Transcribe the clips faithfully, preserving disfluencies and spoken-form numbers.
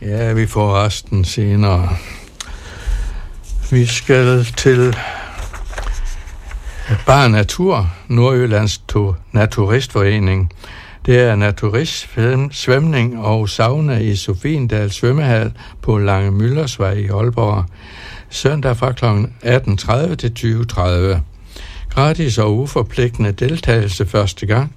Ja, vi får resten senere. Vi skal til Bar Natur, Nordjyllands Naturistforening. Det er naturist, svømning og sauna i Sofiendal Svømmehal på Lange Møllersvej i Aalborg. Søndag fra kl. atten tredive til tyve tredive. Gratis og uforpligtende deltagelse første gang.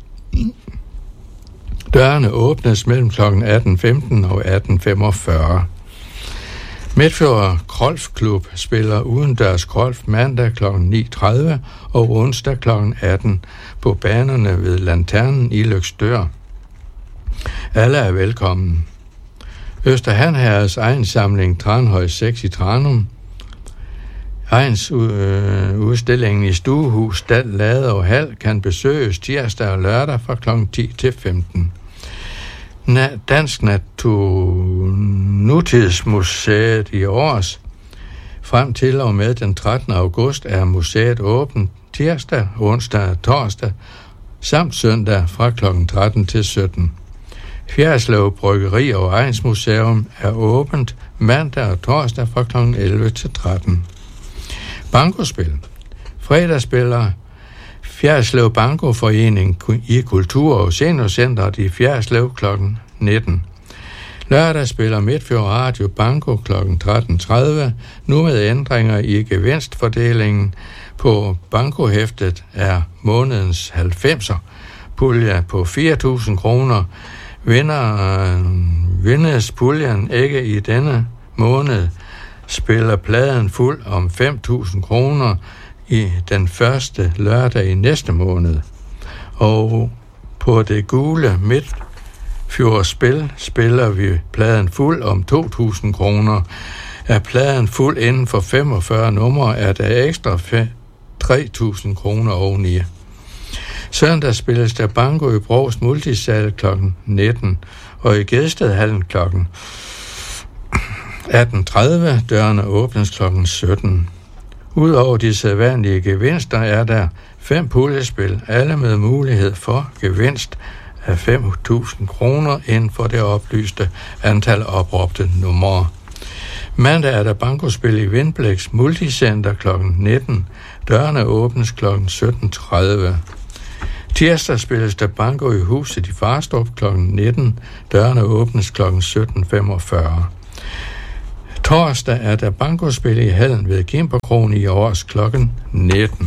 Dørene åbnes mellem kl. atten femten og atten femogfyrre. Midtfjord Golfklub spiller udendørs golf mandag kl. ni tredive og onsdag kl. atten på banerne ved Lanternen i Løgstør. Alle er velkommen. Østerhanherreds egensamling Tranhøj seks i Tranum. Ejens øh, udstillingen i Stuehus, Stald, Lade og Hal kan besøges tirsdag og lørdag fra kl. ti til femten. Na- Dansk Natur Nutidsmuseet i Aars. Frem til og med den trettende august er museet åbent tirsdag, onsdag og torsdag, samt søndag fra kl. tretten til sytten. Fjerdslev Bryggeri og Egnsmuseum er åbent mandag og torsdag fra kl. elleve til tretten. Bankospil. Fredag spiller Fjerdslev Bankoforening i Kultur- og Seniorcentret i Fjerdslev kl. nitten. Lørdag spiller Midtfjord Radio Banko kl. tretten tredive, nu med ændringer i gevinstfordelingen på bankohæftet er månedens halvfemser pulje på fire tusind kroner. Vinder, vindes puljen ikke i denne måned, spiller pladen fuld om fem tusind kroner i den første lørdag i næste måned. Og på det gule Midtfjordspil spiller vi pladen fuld om to tusind kroner. Er pladen fuld inden for femogfyrre numre, er der ekstra tre tusind kroner oveni. Søndag spilles der banko i Brovst Multisal kl. nitten og i Gedstedhallen kl. atten tredive. Dørene åbnes kl. sytten. Udover de sædvanlige gevinster er der fem puljespil, alle med mulighed for gevinst af fem tusind kroner inden for det oplyste antal opråbte numre. Mandag er der bankospil i Vindblæks Multicenter kl. nitten. Dørene åbnes kl. sytten tredive. Tirsdag spilles der banko i Huset i Farstrup kl. nitten. Dørene åbnes kl. sytten femogfyrre. Torsdag er der bankospil i hallen ved Kimperkronen i Aars kl. nitten.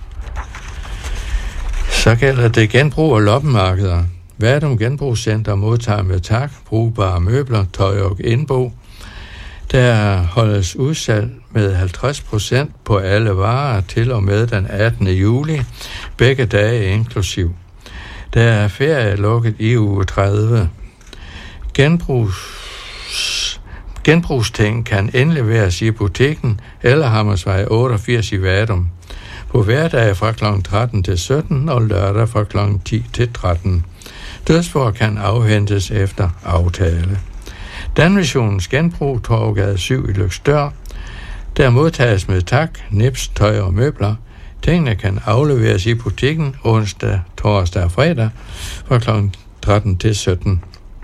Så gælder det genbrug og loppemarkeder. Vadum Genbrugscenter modtager med tak brugbare møbler, tøj og indbo. Der holdes udsalg med halvtreds procent på alle varer til og med den attende juli, begge dage inklusiv. Der er ferie lukket i uge tredive. Genbrugs Genbrugsting kan indleveres i butikken eller Hammersvej otteogfirs i Vadum. På hverdage fra kl. tretten til sytten og lørdag fra kl. ti til tretten. Dødsfor kan afhentes efter aftale. Danmissionens genbrug, Torvgade syv i Løgstør. Der modtages med tak, nips, tøj og møbler. Tingene kan afleveres i butikken onsdag, torsdag og fredag fra kl. tretten til sytten.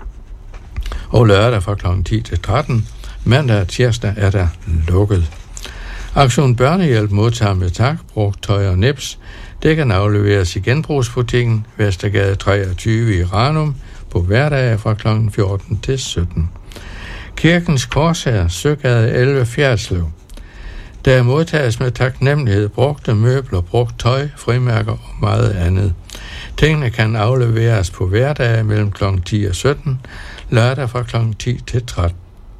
Og lørdag fra kl. ti til tretten. Mandag og tirsdag er der lukket. Aktion Børnehjælp modtager med tak, brugt tøj og nips. Det kan afleveres i genbrugsbutikken Vestergade treogtyve i Ranum på hverdage fra kl. fjorten til sytten. Kirkens Korshær, Søgade elleve Fjerdslev. Der modtages med taknemmelighed brugte møbler, brugt tøj, frimærker og meget andet. Tingene kan afleveres på hverdage mellem kl. ti og sytten, lørdag fra kl. ti til tretten.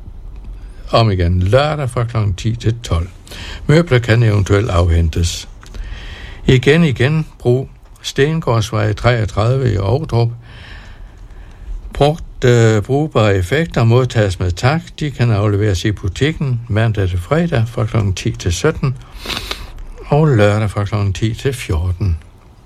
Om igen, lørdag fra kl. ti til tolv. Møbler kan eventuelt afhentes. Igen igen brug Stengårdsvej treogtredive i Ovdrup. Brugt øh, brugbare effekter modtages med tak. De kan afleveres i butikken mandag til fredag fra kl. ti til sytten og lørdag fra kl. ti til fjorten.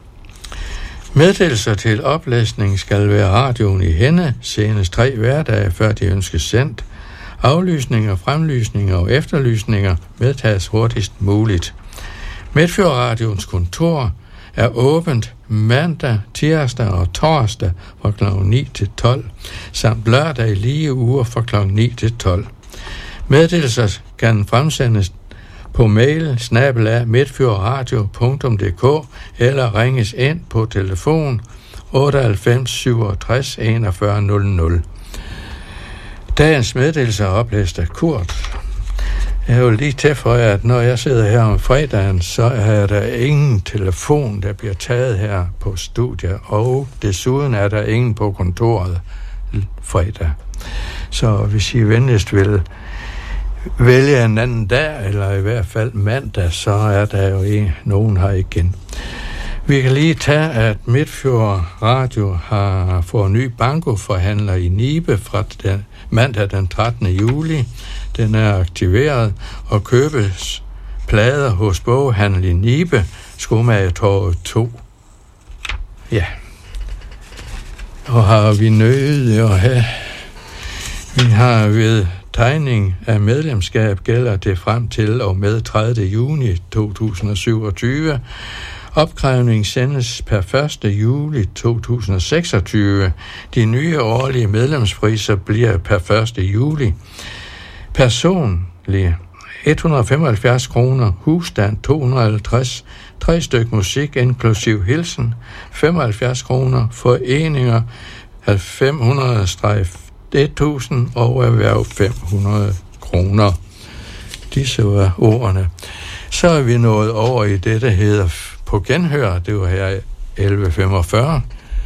Meddelelser til oplæsning skal være radioen i hænde senest tre hverdage, før de ønskes sendt. Aflysninger, fremlysninger og efterlysninger medtages hurtigst muligt. Midtfjord Radions kontor er åbent mandag, tirsdag og torsdag fra klokken ni til tolv, samt lørdag i lige uger fra klokken ni til tolv. Meddelelser kan fremsendes på mail snabel-a midtfyradio punktum d k eller ringes ind på telefon otteoghalvfems syvogtres enogfyrre nul nul. Dagens meddelelse er oplæst af Kurt. Jeg vil lige tilføje, at når jeg sidder her om fredagen, så er der ingen telefon, der bliver taget her på studiet, og desuden er der ingen på kontoret fredag. Så hvis I venligst vil vælge en anden dag, eller i hvert fald mandag, så er der jo ikke nogen her igen. Vi kan lige tage, at Midtfjord Radio har fået en ny bankoforhandler i Nibe fra den mandag den trettende juli. Den er aktiveret og købes plader hos boghandel i Nibe, Skomagertorvet to. Ja. Og har vi nødt at have... Vi har ved tegning af medlemskab gælder det frem til og med tredivte juni to tusind og syvogtyve. Opkrævning sendes per første juli to tusind og seksogtyve. De nye årlige medlemspriser bliver per første juli. Personlig et hundrede og femoghalvfjerds kroner, husstand to hundrede og halvtreds, tre stykker musik inklusiv hilsen, femoghalvfjerds kroner, foreninger fem hundrede tusind og erhverv fem hundrede kroner. Disse var ordene. Så er vi nået over i det, der hedder på genhør. Det var her elleve femogfyrre.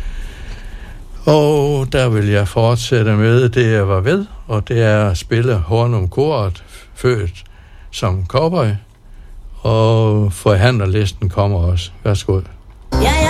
Og der vil jeg fortsætte med det, jeg var ved, og det er at spille Hornum Koret, født som cowboy, og forhandlerlisten kommer også. Værsgo. Ja, ja.